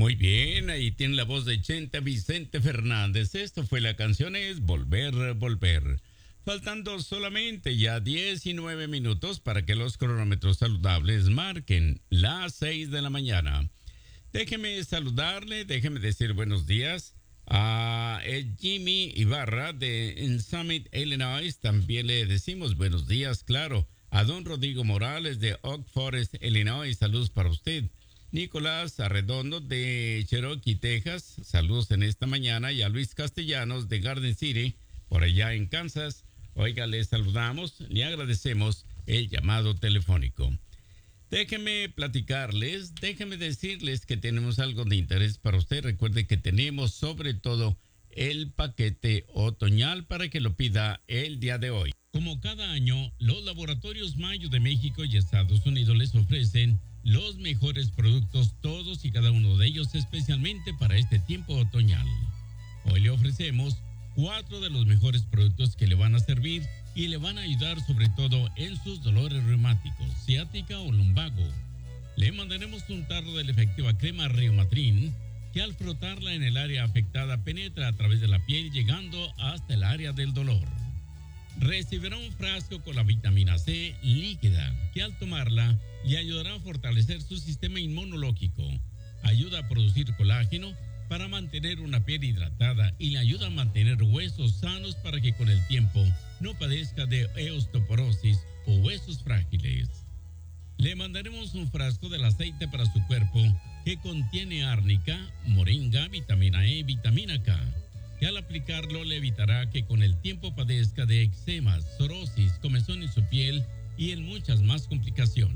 Muy bien, ahí tiene la voz de Chente Vicente Fernández. Esto fue la canción es Volver, Volver. Faltando solamente ya 19 minutos para que los cronómetros saludables marquen las 6 de la mañana. Déjeme saludarle, déjeme decir buenos días a Jimmy Ibarra de Summit, Illinois. También le decimos buenos días, claro, a don Rodrigo Morales de Oak Forest, Illinois. Saludos para usted. Nicolás Arredondo de Cherokee, Texas. Saludos en esta mañana. Y a Luis Castellanos de Garden City, por allá en Kansas. Oiga, le saludamos, le agradecemos el llamado telefónico. Déjenme platicarles, déjenme decirles que tenemos algo de interés para usted. Recuerde que tenemos sobre todo el paquete otoñal para que lo pida el día de hoy. Como cada año, los laboratorios Mayo de México y Estados Unidos les ofrecen los mejores productos, todos y cada uno de ellos, especialmente para este tiempo otoñal. Hoy le ofrecemos 4 de los mejores productos que le van a servir y le van a ayudar sobre todo en sus dolores reumáticos, ciática o lumbago. Le mandaremos un tarro de la efectiva crema Reumatrin, que al frotarla en el área afectada penetra a través de la piel llegando hasta el área del dolor. Recibirá un frasco con la vitamina C líquida, que al tomarla le ayudará a fortalecer su sistema inmunológico, ayuda a producir colágeno para mantener una piel hidratada y le ayuda a mantener huesos sanos para que con el tiempo no padezca de osteoporosis o huesos frágiles. Le mandaremos un frasco del aceite para su cuerpo que contiene árnica, moringa, vitamina E, vitamina K, que al aplicarlo le evitará que con el tiempo padezca de eczemas, psoriasis, comezón en su piel y en muchas más complicaciones.